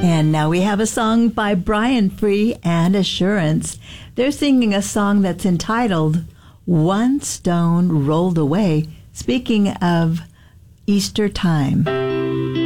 And now we have a song by Brian Free and Assurance. They're singing a song that's entitled One Stone Rolled Away, speaking of Easter time.